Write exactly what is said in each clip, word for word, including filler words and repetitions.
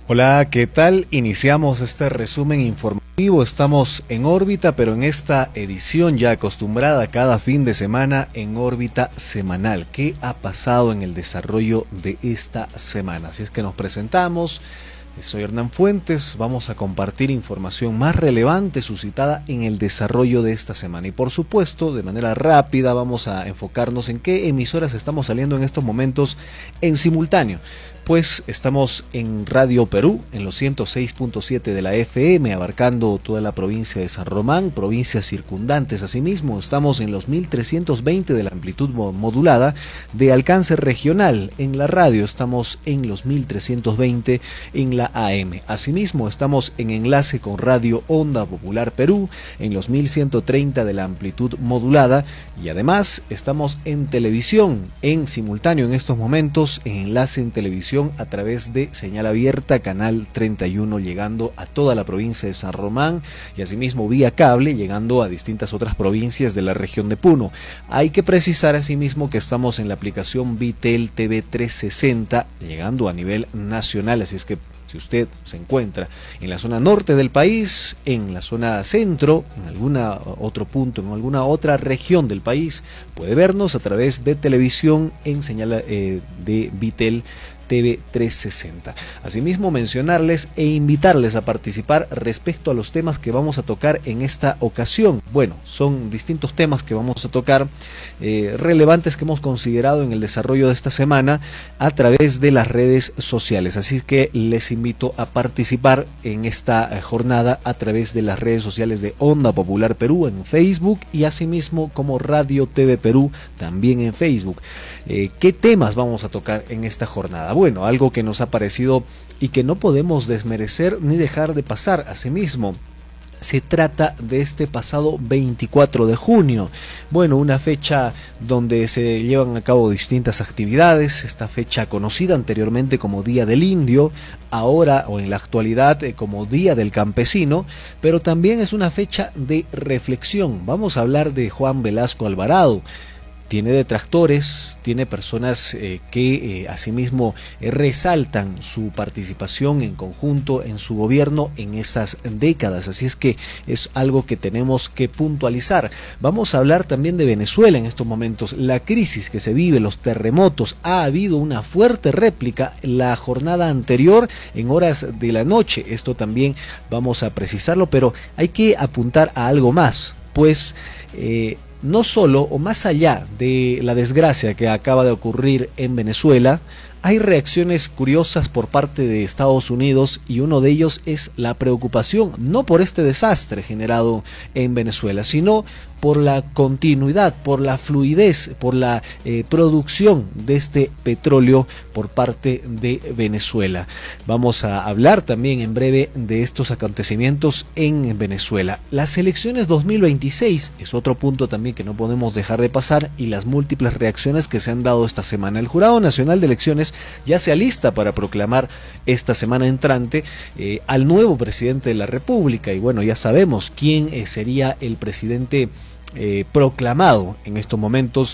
Hola, ¿qué tal? Iniciamos este resumen informativo. Estamos en órbita, pero en esta edición ya acostumbrada cada fin de semana en órbita semanal. ¿Qué ha pasado en el desarrollo de esta semana? Así es que nos presentamos. Soy Hernán Fuentes, vamos a compartir información más relevante suscitada en el desarrollo de esta semana y por supuesto de manera rápida vamos a enfocarnos en qué emisoras estamos saliendo en estos momentos en simultáneo. Pues estamos en Radio Perú, en los ciento seis punto siete de la F M, abarcando toda la provincia de San Román, provincias circundantes. Asimismo, estamos en los mil trescientos veinte de la amplitud modulada de alcance regional. En la radio estamos en los mil trescientos veinte en la A M. Asimismo, estamos en enlace con Radio Onda Popular Perú, en los mil ciento treinta de la amplitud modulada. Y además, estamos en televisión, en simultáneo en estos momentos, en enlace en televisión a través de señal abierta, canal treinta y uno, llegando a toda la provincia de San Román y asimismo vía cable, llegando a distintas otras provincias de la región de Puno. Hay que precisar asimismo que estamos en la aplicación Vitel T V trescientos sesenta, llegando a nivel nacional, así es que si usted se encuentra en la zona norte del país, en la zona centro, en algún otro punto, en alguna otra región del país, puede vernos a través de televisión en señal eh, de Vitel T V trescientos sesenta. Asimismo, mencionarles e invitarles a participar respecto a los temas que vamos a tocar en esta ocasión. Bueno, son distintos temas que vamos a tocar, eh, relevantes que hemos considerado en el desarrollo de esta semana a través de las redes sociales. Así que les invito a participar en esta jornada a través de las redes sociales de Onda Popular Perú en Facebook y asimismo como Radio T V Perú también en Facebook. Eh, ¿Qué temas vamos a tocar en esta jornada? Bueno, algo que nos ha parecido y que no podemos desmerecer ni dejar de pasar. Asimismo, se trata de este pasado veinticuatro de junio. Bueno, una fecha donde se llevan a cabo distintas actividades. Esta fecha conocida anteriormente como Día del Indio, ahora o en la actualidad eh, como Día del Campesino, pero también es una fecha de reflexión. Vamos a hablar de Juan Velasco Alvarado. Tiene detractores, tiene personas eh, que eh, asimismo eh, resaltan su participación en conjunto en su gobierno en esas décadas, así es que es algo que tenemos que puntualizar. Vamos a hablar también de Venezuela en estos momentos, la crisis que se vive, los terremotos. Ha habido una fuerte réplica la jornada anterior en horas de la noche, esto también vamos a precisarlo, pero hay que apuntar a algo más, pues eh, no solo o más allá de la desgracia que acaba de ocurrir en Venezuela, hay reacciones curiosas por parte de Estados Unidos y uno de ellos es la preocupación, no por este desastre generado en Venezuela, sino por la continuidad, por la fluidez, por la eh, producción de este petróleo por parte de Venezuela. Vamos a hablar también en breve de estos acontecimientos en Venezuela. Las elecciones dos mil veintiséis es otro punto también que no podemos dejar de pasar y las múltiples reacciones que se han dado esta semana. El Jurado Nacional de Elecciones ya se alista para proclamar esta semana entrante eh, al nuevo presidente de la República y bueno, ya sabemos quién eh, sería el presidente Eh, proclamado en estos momentos.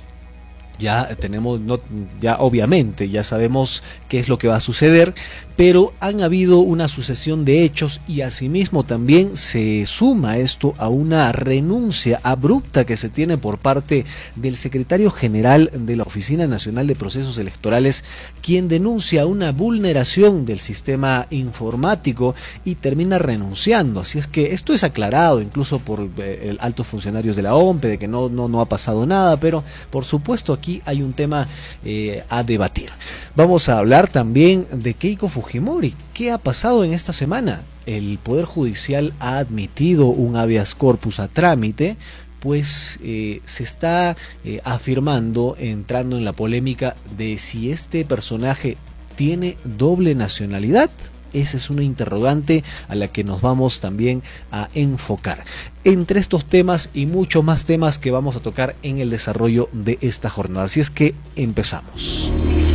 Ya tenemos, no, ya obviamente ya sabemos qué es lo que va a suceder, pero han habido una sucesión de hechos y asimismo también se suma esto a una renuncia abrupta que se tiene por parte del secretario general de la Oficina Nacional de Procesos Electorales, quien denuncia una vulneración del sistema informático y termina renunciando. Así es que esto es aclarado incluso por eh, altos funcionarios de la O M P E de que no, no, no ha pasado nada, pero por supuesto aquí Aquí hay un tema eh, a debatir. Vamos a hablar también de Keiko Fujimori. ¿Qué ha pasado en esta semana? El Poder Judicial ha admitido un habeas corpus a trámite, pues eh, se está eh, afirmando, entrando en la polémica de si este personaje tiene doble nacionalidad. Esa es una interrogante a la que nos vamos también a enfocar. Entre estos temas y muchos más temas que vamos a tocar en el desarrollo de esta jornada. Así es que empezamos.